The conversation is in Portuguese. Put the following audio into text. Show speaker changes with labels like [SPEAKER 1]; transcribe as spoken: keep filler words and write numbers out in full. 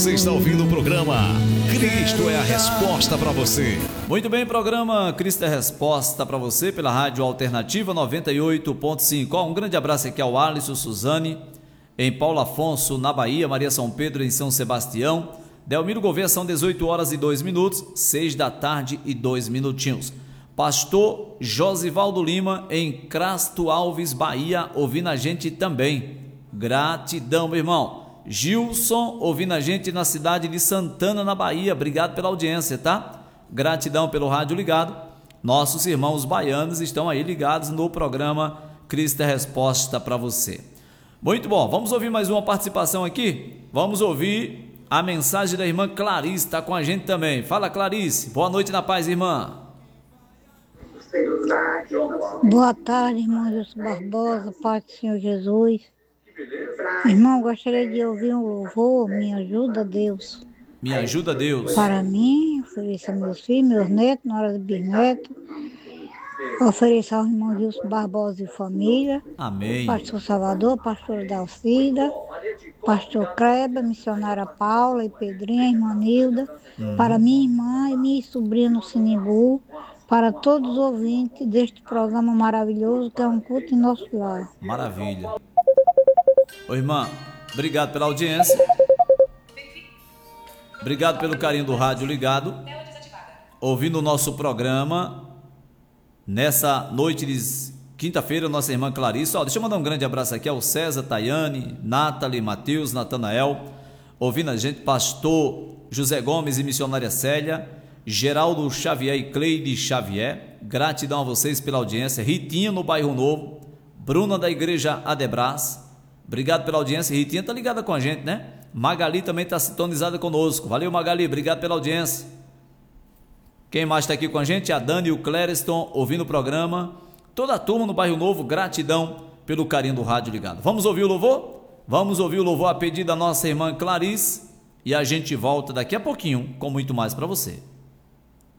[SPEAKER 1] Você está ouvindo o programa Cristo é a Resposta para você.
[SPEAKER 2] Muito bem, programa Cristo é a Resposta para você pela Rádio Alternativa noventa e oito ponto cinco. Um grande abraço aqui ao Alisson, Suzane, em Paulo Afonso, na Bahia, Maria São Pedro, em São Sebastião, Delmiro Gouveia, são dezoito horas e dois minutos, seis da tarde e dois minutinhos. Pastor Josivaldo Lima, em Crasto Alves, Bahia, ouvindo a gente também. Gratidão, meu irmão. Gilson, ouvindo a gente na cidade de Santana, na Bahia. Obrigado pela audiência, tá? Gratidão pelo rádio ligado. Nossos irmãos baianos estão aí ligados no programa Cristo é Resposta para você. Muito bom, vamos ouvir mais uma participação aqui? Vamos ouvir a mensagem da irmã Clarice, está com a gente também. Fala, Clarice. Boa noite na paz, irmã.
[SPEAKER 3] Boa tarde, irmão José Barbosa, Pai do Senhor Jesus. Irmão, gostaria de ouvir um louvor, me ajuda, Deus.
[SPEAKER 2] Me ajuda, Deus.
[SPEAKER 3] Para mim, ofereço a meus filhos, meus netos, na hora de bisneto. Ofereço ao irmão Gilson Barbosa e família.
[SPEAKER 2] Amém.
[SPEAKER 3] Pastor Salvador, pastor Dalcida, pastor Kleber, missionária Paula e Pedrinha, irmã Nilda. Hum. Para minha irmã e minha sobrinha no Sinimbu. Para todos os ouvintes deste programa maravilhoso que é um culto em nosso lar.
[SPEAKER 2] Maravilha. Ô irmã, obrigado pela audiência. Obrigado pelo carinho do rádio ligado. Ouvindo o nosso programa nessa noite de quinta-feira, nossa irmã Clarice. Ó, deixa eu mandar um grande abraço aqui ao César, Tayane, Nathalie, Matheus, Natanael. Ouvindo a gente, pastor José Gomes e missionária Célia, Geraldo Xavier e Cleide Xavier. Gratidão a vocês pela audiência. Ritinha no Bairro Novo, Bruna da Igreja Adebras. Obrigado pela audiência. Ritinha tá ligada com a gente, né? Magali também tá sintonizada conosco. Valeu, Magali. Obrigado pela audiência. Quem mais está aqui com a gente? A Dani e o Clériston ouvindo o programa. Toda a turma no Bairro Novo, gratidão pelo carinho do rádio ligado. Vamos ouvir o louvor? Vamos ouvir o louvor a pedido da nossa irmã Clarice. E a gente volta daqui a pouquinho com muito mais para você.